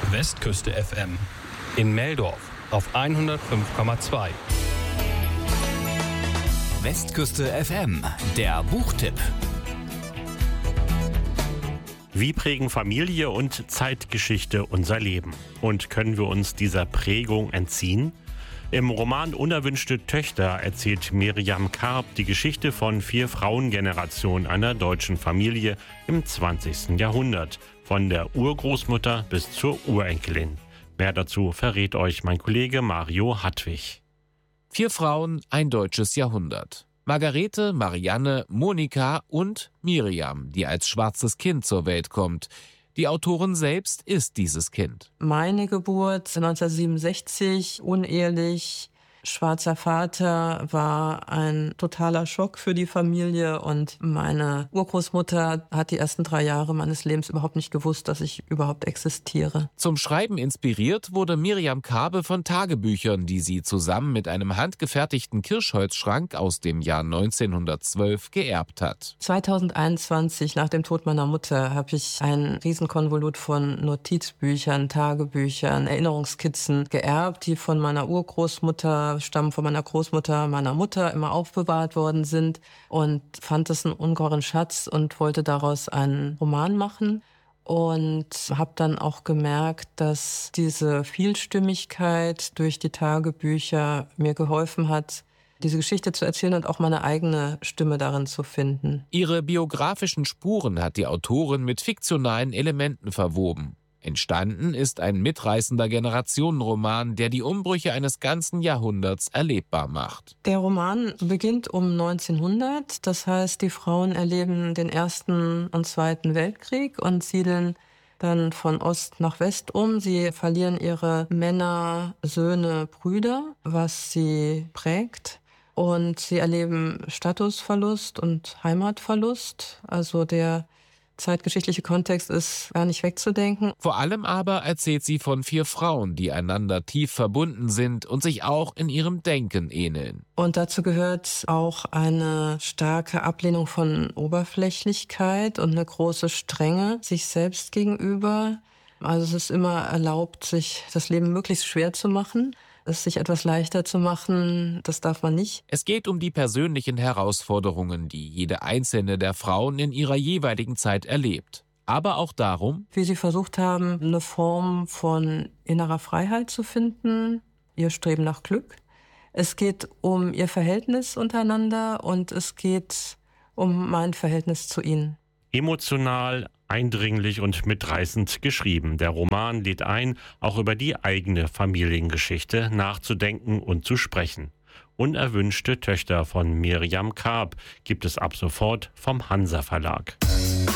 Westküste FM in Meldorf auf 105,2. Westküste FM, der Buchtipp. Wie prägen Familie und Zeitgeschichte unser Leben? Und können wir uns dieser Prägung entziehen? Im Roman Unerwünschte Töchter erzählt Miriam Karp die Geschichte von 4 Frauengenerationen einer deutschen Familie im 20. Jahrhundert. Von der Urgroßmutter bis zur Urenkelin. Mehr dazu verrät euch mein Kollege Mario Hartwig. 4 Frauen, ein deutsches Jahrhundert. Margarete, Marianne, Monika und Miriam, die als schwarzes Kind zur Welt kommt. Die Autorin selbst ist dieses Kind. Meine Geburt 1967, unehelich, schwarzer Vater, war ein totaler Schock für die Familie und meine Urgroßmutter hat die ersten 3 Jahre meines Lebens überhaupt nicht gewusst, dass ich überhaupt existiere. Zum Schreiben inspiriert wurde Miriam Karbe von Tagebüchern, die sie zusammen mit einem handgefertigten Kirschholzschrank aus dem Jahr 1912 geerbt hat. 2021, nach dem Tod meiner Mutter, habe ich ein Riesenkonvolut von Notizbüchern, Tagebüchern, Erinnerungskizzen geerbt, die von meiner Urgroßmutter stammen, von meiner Großmutter, meiner Mutter immer aufbewahrt worden sind und fand es einen ungeheuren Schatz und wollte daraus einen Roman machen. Und habe dann auch gemerkt, dass diese Vielstimmigkeit durch die Tagebücher mir geholfen hat, diese Geschichte zu erzählen und auch meine eigene Stimme darin zu finden. Ihre biografischen Spuren hat die Autorin mit fiktionalen Elementen verwoben. Entstanden ist ein mitreißender Generationenroman, der die Umbrüche eines ganzen Jahrhunderts erlebbar macht. Der Roman beginnt um 1900, das heißt, die Frauen erleben den Ersten und Zweiten Weltkrieg und siedeln dann von Ost nach West um. Sie verlieren ihre Männer, Söhne, Brüder, was sie prägt. Und sie erleben Statusverlust und Heimatverlust, also der zeitgeschichtliche Kontext ist gar nicht wegzudenken. Vor allem aber erzählt sie von 4 Frauen, die einander tief verbunden sind und sich auch in ihrem Denken ähneln. Und dazu gehört auch eine starke Ablehnung von Oberflächlichkeit und eine große Strenge sich selbst gegenüber. Also es ist immer erlaubt, sich das Leben möglichst schwer zu machen. Es sich etwas leichter zu machen, das darf man nicht. Es geht um die persönlichen Herausforderungen, die jede einzelne der Frauen in ihrer jeweiligen Zeit erlebt. Aber auch darum, wie sie versucht haben, eine Form von innerer Freiheit zu finden, ihr Streben nach Glück. Es geht um ihr Verhältnis untereinander und es geht um mein Verhältnis zu ihnen. Emotional, eindringlich und mitreißend geschrieben. Der Roman lädt ein, auch über die eigene Familiengeschichte nachzudenken und zu sprechen. Unerwünschte Töchter von Miriam Karp gibt es ab sofort vom Hansa Verlag.